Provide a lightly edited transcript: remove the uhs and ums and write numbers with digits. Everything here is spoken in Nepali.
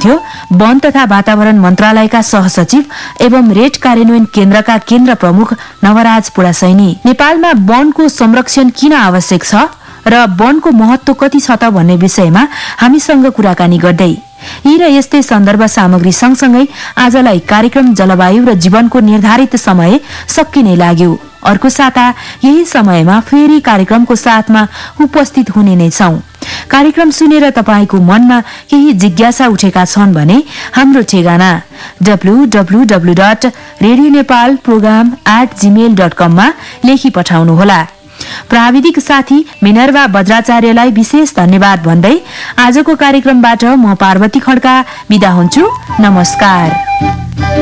हुनुहुन्थ्यो वन तथा वातावरण मन्त्रालयका सहसचिव एवं रेड कार्यान्वयन केन्द्रका केन्द्र प्रमुख नवराज पुडासैनी। नेपालमा वनको संरक्षण किन आवश्यक छ र वनको महत्व कति छ त भन्ने विषयमा हामीसँग कुराकानी गर्दै यी र यस्तै सन्दर्भ सामग्री सँगसँगै आजलाई कार्यक्रम जलवायु र जीवनको निर्धारित समय सकिने लाग्यो। अर्को साता यही समयमा फेरि कार्यक्रमको साथमा उपस्थित हुने नै छौं। कार्यक्रम सुनेर तपाईको मनमा केही जिज्ञासा उठेका छन् भने हाम्रो ठेगाना www.radionepalprogram@gmail.com मा लेखी पठाउनुहोला। प्राविधिक साथी मिनर्वा बज्राचार्यलाई विशेष धन्यवाद भन्दै आजको कार्यक्रमबाट म पार्वती खड्का बिदा हुन्छु। नमस्कार।